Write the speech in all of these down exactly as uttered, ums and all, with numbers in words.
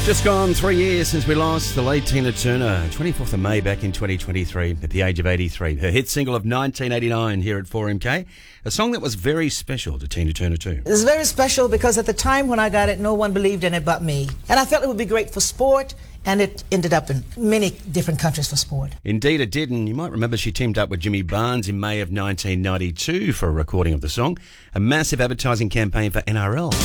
Just gone three years since we lost the late Tina Turner, twenty-fourth of May back in twenty twenty-three, at the age of eighty-three. Her hit single of nineteen eighty-nine here at four M K, a song that was very special to Tina Turner too. It was very special because at the time when I got it, no one believed in it but me. And I felt it would be great for sport, and it ended up in many different countries for sport. Indeed it did, and you might remember she teamed up with Jimmy Barnes in May of nineteen ninety-two for a recording of the song, a massive advertising campaign for N R L.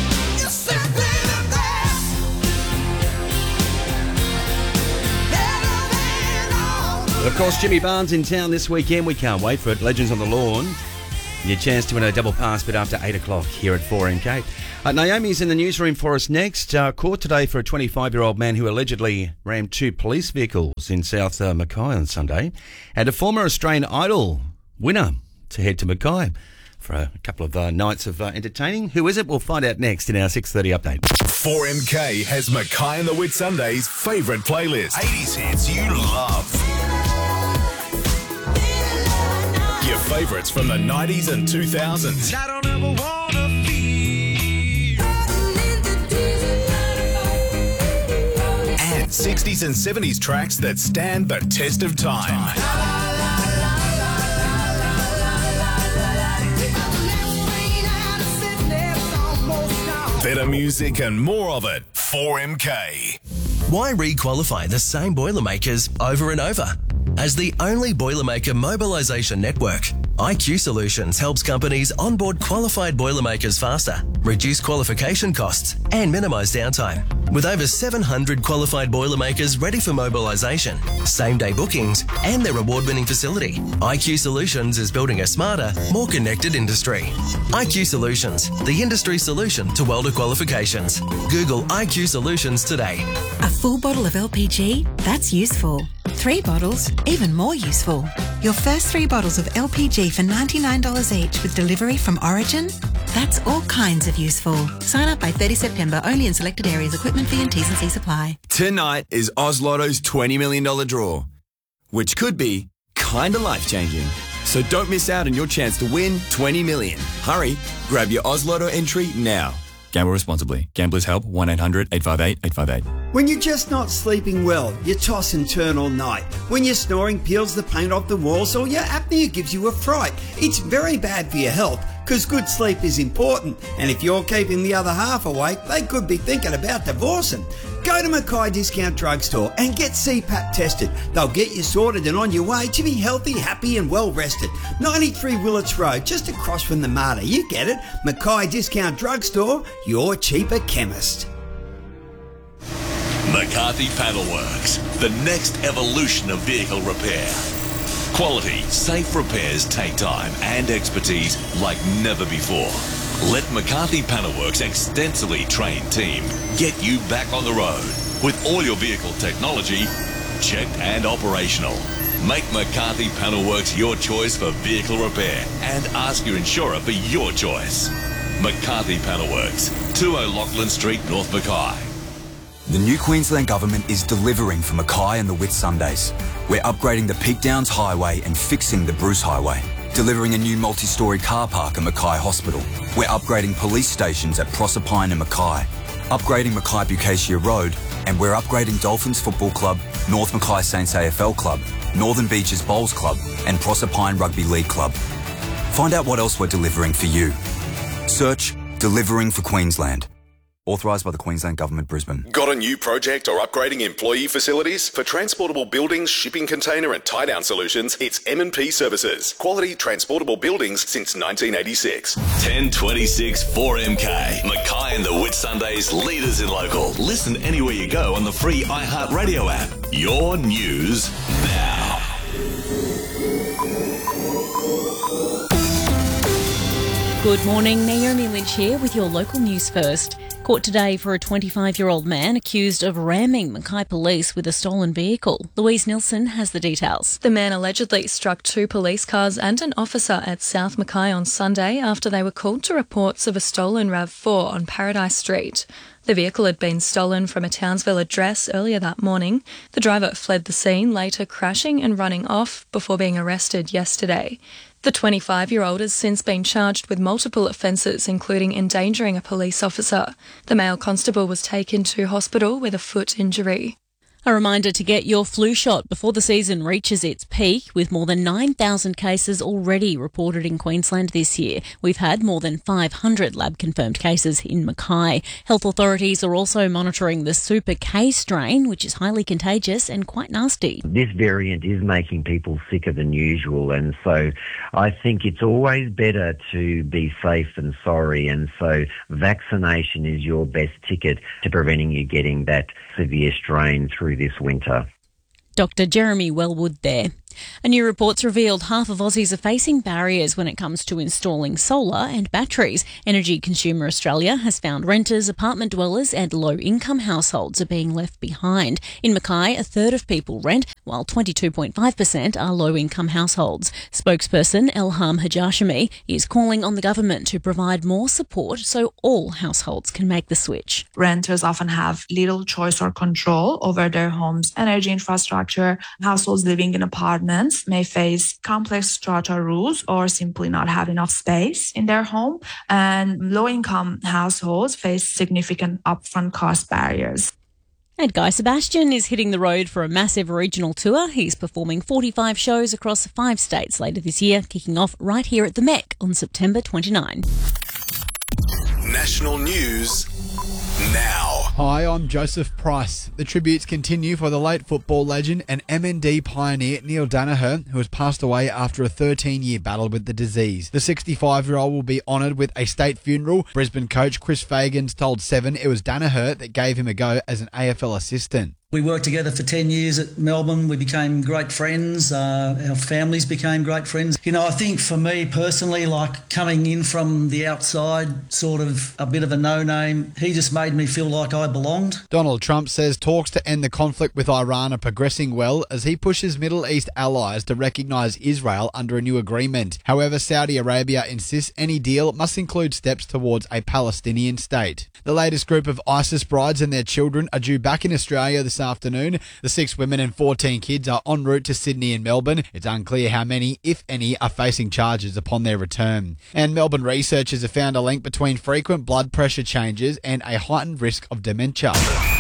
Of course, Jimmy Barnes in town this weekend. We can't wait for it. Legends on the Lawn. Your chance to win a double pass bid after eight o'clock here at four M K. Uh, Naomi's in the newsroom for us next. Uh, court today for a twenty-five-year-old man who allegedly rammed two police vehicles in South uh, Mackay on Sunday, and a former Australian Idol winner to head to Mackay for a couple of uh, nights of uh, entertaining. Who is it? We'll find out next in our six thirty update. four M K has Mackay and the Whitsundays' favourite playlist. eighties hits you love. Your favourites from the nineties and two thousands. I don't ever wanna feel. And sixties and seventies tracks that stand the test of time. Better music and more of it. four M K. Why re-qualify the same Boilermakers over and over? As the only Boilermaker mobilisation network, I Q Solutions helps companies onboard qualified Boilermakers faster, reduce qualification costs and minimise downtime. With over seven hundred qualified Boilermakers ready for mobilisation, same-day bookings and their award-winning facility, I Q Solutions is building a smarter, more connected industry. I Q Solutions, the industry solution to welder qualifications. Google I Q Solutions today. A full bottle of L P G? That's useful. Three bottles? Even more useful. Your first three bottles of L P G for ninety-nine dollars each with delivery from Origin? That's all kinds of useful. Sign up by thirtieth September, only in selected areas. Equipment fee and T's and C's apply. Tonight is Oz Lotto's twenty million dollars draw, which could be kinda life-changing. So don't miss out on your chance to win twenty million dollars. Hurry, grab your Oz Lotto entry now. Gamble responsibly. Gamblers Help, one eight hundred eight five eight eight five eight. When you're just not sleeping well, you toss and turn all night. When your snoring peels the paint off the walls or your apnea gives you a fright, it's very bad for your health because good sleep is important. And if you're keeping the other half awake, they could be thinking about divorcing. Go to Mackay Discount Drugstore and get C PAP tested. They'll get you sorted and on your way to be healthy, happy and well rested. ninety-three Willits Road, just across from the Marta. You get it. Mackay Discount Drugstore, your cheaper chemist. McCarthy Panelworks, the next evolution of vehicle repair. Quality, safe repairs take time and expertise like never before. Let McCarthy Panelworks' extensively trained team get you back on the road with all your vehicle technology checked and operational. Make McCarthy Panelworks your choice for vehicle repair and ask your insurer for your choice. McCarthy Panelworks, two O'Loughlin Street, North Mackay. The new Queensland Government is delivering for Mackay and the Whitsundays. We're upgrading the Peak Downs Highway and fixing the Bruce Highway. Delivering a new multi-storey car park at Mackay Hospital. We're upgrading police stations at Proserpine and Mackay. Upgrading Mackay Bucacia Road. And we're upgrading Dolphins Football Club, North Mackay Saints A F L Club, Northern Beaches Bowls Club and Proserpine Rugby League Club. Find out what else we're delivering for you. Search Delivering for Queensland. Authorised by the Queensland Government, Brisbane. Got a new project or upgrading employee facilities? For transportable buildings, shipping container and tie-down solutions, it's M and P Services. Quality transportable buildings since nineteen eighty-six. ten twenty-six four M K. Mackay and the Whitsundays, leaders in local. Listen anywhere you go on the free iHeartRadio app. Your news now. Good morning, Naomi Lynch here with your local news first. Court today for a twenty-five-year-old man accused of ramming Mackay Police with a stolen vehicle. Louise Nilsson has the details. The man allegedly struck two police cars and an officer at South Mackay on Sunday after they were called to reports of a stolen RAV four on Paradise Street. The vehicle had been stolen from a Townsville address earlier that morning. The driver fled the scene, later crashing and running off before being arrested yesterday. The twenty-five-year-old has since been charged with multiple offences, including endangering a police officer. The male constable was taken to hospital with a foot injury. A reminder to get your flu shot before the season reaches its peak, with more than nine thousand cases already reported in Queensland this year. We've had more than five hundred lab-confirmed cases in Mackay. Health authorities are also monitoring the Super K strain, which is highly contagious and quite nasty. This variant is making people sicker than usual, and so I think it's always better to be safe than sorry, and so vaccination is your best ticket to preventing you getting that severe strain through this winter. Doctor Jeremy Wellwood there. A new report's revealed half of Aussies are facing barriers when it comes to installing solar and batteries. Energy Consumer Australia has found renters, apartment dwellers and low-income households are being left behind. In Mackay, a third of people rent, while twenty-two point five percent are low-income households. Spokesperson Elham Hajashami is calling on the government to provide more support so all households can make the switch. Renters often have little choice or control over their home's energy infrastructure. Households living in apartments may face complex strata rules or simply not have enough space in their home, and low-income households face significant upfront cost barriers. And Guy Sebastian is hitting the road for a massive regional tour. He's performing forty-five shows across five states later this year, kicking off right here at the Met on September twenty-ninth. National news now. Hi, I'm Joseph Price. The tributes continue for the late football legend and M N D pioneer Neil Danaher, who has passed away after a thirteen-year battle with the disease. The sixty-five-year-old will be honoured with a state funeral. Brisbane coach Chris Fagans told Seven it was Danaher that gave him a go as an A F L assistant. We worked together for ten years at Melbourne. We became great friends. Uh, our families became great friends. You know, I think for me personally, like coming in from the outside, sort of a bit of a no-name, he just made me feel like I belonged. Donald Trump says talks to end the conflict with Iran are progressing well as he pushes Middle East allies to recognise Israel under a new agreement. However, Saudi Arabia insists any deal must include steps towards a Palestinian state. The latest group of ISIS brides and their children are due back in Australia this afternoon. The six women and fourteen kids are en route to Sydney and Melbourne. It's unclear how many, if any, are facing charges upon their return. And Melbourne researchers have found a link between frequent blood pressure changes and a heightened risk of dementia.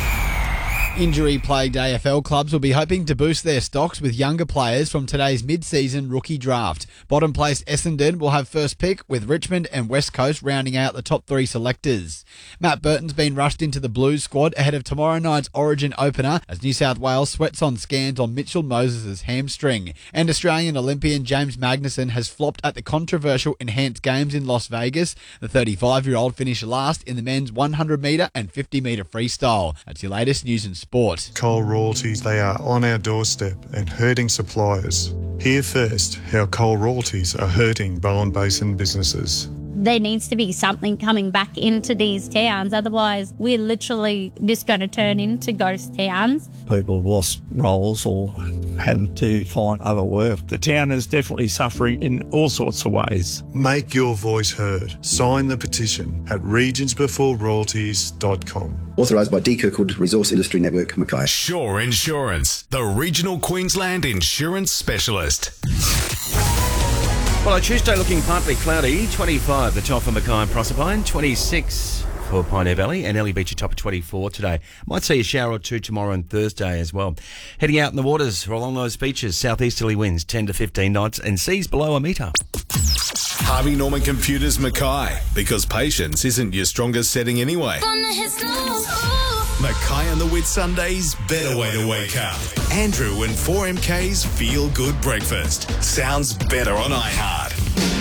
Injury-plagued A F L clubs will be hoping to boost their stocks with younger players from today's mid-season rookie draft. Bottom place Essendon will have first pick, with Richmond and West Coast rounding out the top three selectors. Matt Burton's been rushed into the Blues squad ahead of tomorrow night's Origin opener as New South Wales sweats on scans on Mitchell Moses' hamstring. And Australian Olympian James Magnussen has flopped at the controversial Enhanced Games in Las Vegas. The thirty-five-year-old finished last in the men's one hundred metre and fifty metre freestyle. That's your latest news and sport. Coal royalties, they are on our doorstep and hurting suppliers. Hear first how coal royalties are hurting Bowen Basin businesses. There needs to be something coming back into these towns, otherwise we're literally just going to turn into ghost towns. People have lost roles or had to find other work. The town is definitely suffering in all sorts of ways. Make your voice heard. Sign the petition at regions before royalties dot com. Authorised by D. Kirkwood Resource Industry Network, Mackay. Shore Insurance, the regional Queensland insurance specialist. Well, a Tuesday looking partly cloudy, twenty-five the top for Mackay and Proserpine, twenty-six for Pioneer Valley, and Ellie Beach a top of twenty-four today. Might see a shower or two tomorrow and Thursday as well. Heading out in the waters or along those beaches, southeasterly winds ten to fifteen knots and seas below a metre. Harvey Norman Computers Mackay, because patience isn't your strongest setting anyway. Mackay on the Whitsundays, better way to wake up. Andrew and four M K's Feel Good Breakfast. Sounds better on iHeart.